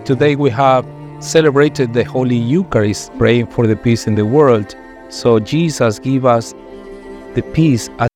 Today we have celebrated the Holy Eucharist, praying for the peace in the world. So Jesus give us the peace